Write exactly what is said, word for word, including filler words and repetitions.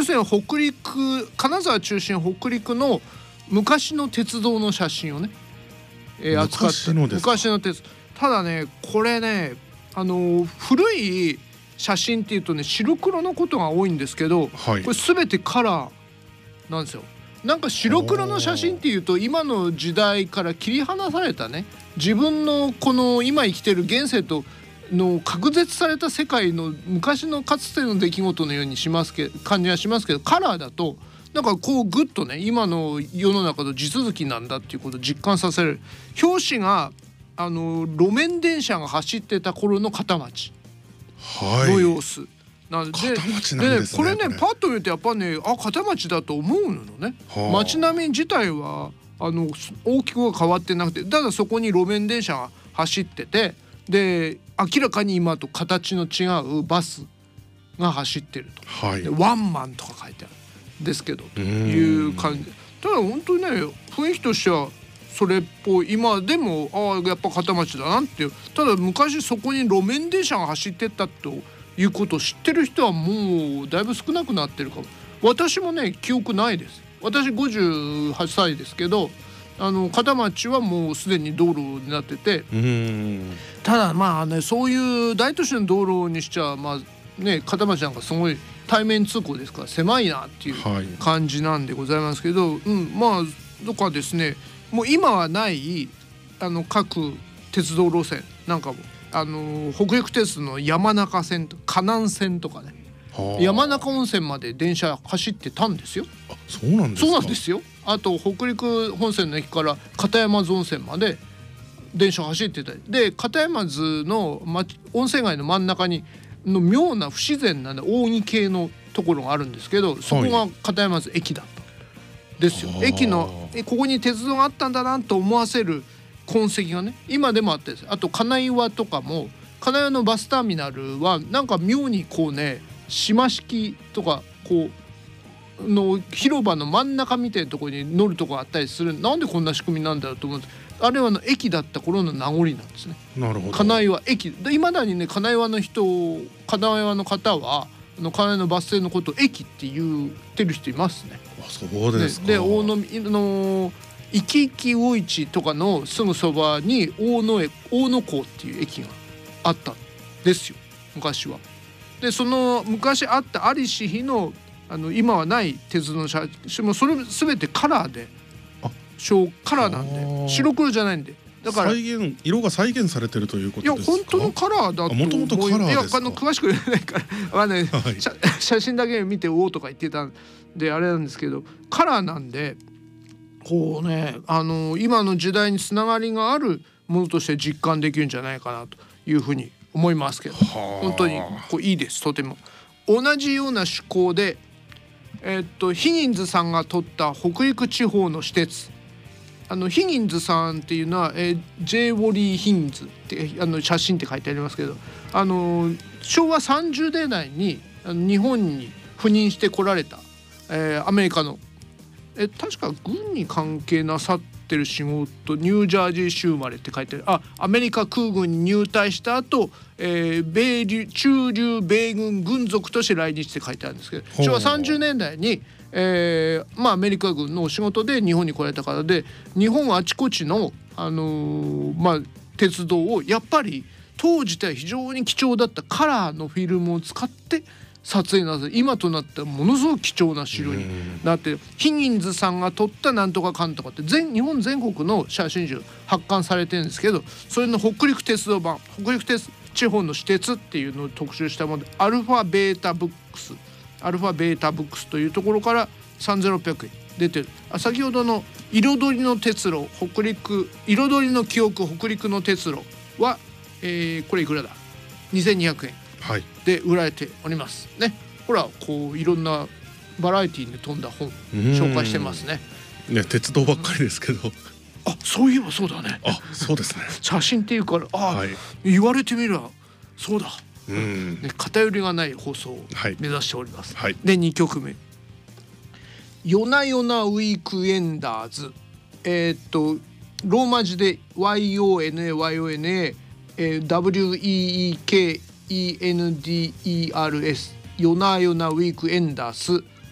するに北陸、金沢中心北陸の昔の鉄道の写真をね、えー、扱った昔のですか。 昔の鉄。ただねこれねあの古い写真っていうとね白黒のことが多いんですけど、 はい、 これ全てカラーなんですよ。なんか白黒の写真っていうと今の時代から切り離されたね、自分のこの今生きてる現世との隔絶された世界の昔のかつての出来事のようにしますけ感じはしますけど、カラーだとなんかこうグッとね今の世の中の地続きなんだっていうことを実感させる。表紙があの路面電車が走ってた頃の片町の様子、はい、なんで片町なんですね。 でねこれねパッと見てやっぱねあ片町だと思うのね。街並み自体はあの大きくは変わってなくて、ただそこに路面電車が走ってて、で明らかに今と形の違うバスが走ってると、はい、でワンマンとか書いてあるんですけどという感じ。ただ本当にね雰囲気としてはそれっぽい。今でもああやっぱ片町だなっていう。ただ昔そこに路面電車が走ってったということを知ってる人はもうだいぶ少なくなってるかも。私もね記憶ないです。私ごじゅうはっさいですけど、あの片町はもうすでに道路になってて、 うーんただまあねそういう大都市の道路にしちゃまあね片町なんかすごい対面通行ですから狭いなっていう感じなんでございますけど、はい、うんまあとかですね、もう今はないあの各鉄道路線なんかもあの北陸鉄道の山中線と河南線とかね、山中温泉まで電車走ってたんですよ。 あ、そうなんですか。 そうなんですよ。あと北陸本線の駅から片山津温泉まで電車走ってたりで、片山津の温泉街の真ん中にの妙な不自然な、ね、扇形のところがあるんですけど、そこが片山津駅だったですよ。駅のえここに鉄道があったんだなと思わせる痕跡がね今でもあってです。あと金岩とかも金岩のバスターミナルはなんか妙にこうね島式とかこうの広場の真ん中みたいなところに乗るとこあったりする。なんでこんな仕組みなんだろうと思うんです。あれはの駅だった頃の名残なんですね。 なるほど。 金岩駅で未だにね金岩の人金岩の方はあの金岩のバス停のことを駅って言ってる人いますね。 あ、そうですか。 で、で大野のいきいき魚市とかのすぐそばに大野へ大野港っていう駅があったんですよ昔は。でその昔あったありし日のあの今はない鉄道の写真もそれ全てカラーで、あ小カラーなんで白黒じゃないんで、だから再現色が再現されてるということですか。 いや本当のカラーだと思う。 もともとカラーですか。 いやあの詳しく言えないからね、はい、写, 写真だけ見ておおとか言ってたんであれなんですけど、カラーなんでこうねあの今の時代につながりがあるものとして実感できるんじゃないかなというふうに思いますけど、本当にこういいです。とても同じような趣向でえー、っとヒギンズさんが撮った北陸地方の私鉄、あのヒギンズさんっていうのは、えー、J. ウォリー・ヒギンズってあの写真って書いてありますけど、あのしょうわさんじゅうねんだいにあの日本に赴任してこられた、えー、アメリカのえ確か軍に関係なさってる仕事、ニュージャージー州生まれって書いてある。あアメリカ空軍に入隊した後、えー、米流駐留米軍軍属として来日って書いてあるんですけど、しょうわさんじゅうねんだいに、えーまあ、アメリカ軍のお仕事で日本に来られた方で、日本あちこちの、あのーまあ、鉄道をやっぱり当時では非常に貴重だったカラーのフィルムを使って撮影なさい、今となってはものすごく貴重な資料になってる。ヒギンズさんが撮ったなんとかかんとかって全日本全国の写真集発刊されてるんですけど、それの北陸鉄道版北陸鉄地方の私鉄っていうのを特集したもので、アルファベータブックスアルファベータブックスというところからさんぜんろっぴゃくえん出てる。あ先ほどの彩りの鉄路北陸彩りの記憶北陸の鉄路は、えー、これいくらだにせんにひゃくえんで売られておりますね。これはこういろんなバラエティーに富んだ本紹介してますね。 ね鉄道ばっかりですけど、 あそういえばそうだね。 あそうですね。 写真っていうからあ、はい、言われてみればそうだ。うんね、偏りがない放送を目指しております。はい、でにきょくめ夜な夜なウィークエンダーズ、えー、っとローマ字で ワイオーエヌエーワイオーエヌエー、えー、ダブリューイーイーケーイーエヌディーイーアールエス 夜な夜なウィークエンダース